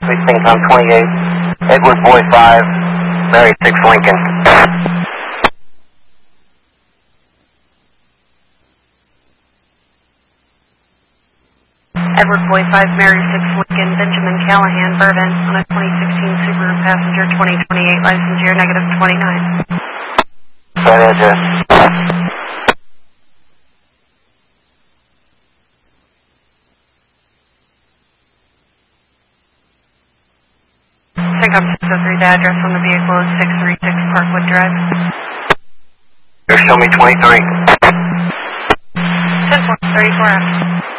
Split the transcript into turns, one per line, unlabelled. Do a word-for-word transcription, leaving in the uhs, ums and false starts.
sixteen Tom twenty-eight, Edward Boy five, Mary six Lincoln.
Edward Boy five, Mary six Lincoln, Benjamin Callahan, Bourbon, on a twenty sixteen Subaru Passenger twenty twenty-eight, license year negative twenty-nine.
That address.
Check up six oh three, the address on the vehicle is six three six Parkwood Drive.
Here, show me twenty-three.
ten four, thirty-four F.